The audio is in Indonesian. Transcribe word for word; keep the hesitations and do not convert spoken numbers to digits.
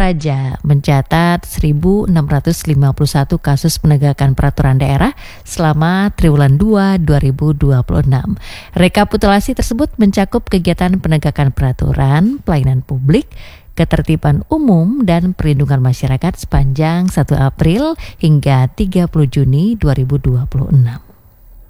Praja mencatat seribu enam ratus lima puluh satu kasus penegakan peraturan daerah selama triwulan dua dua ribu dua puluh enam. Rekapitulasi tersebut mencakup kegiatan penegakan peraturan, pelayanan publik, ketertiban umum, dan perlindungan masyarakat sepanjang satu April hingga tiga puluh Juni dua ribu dua puluh enam.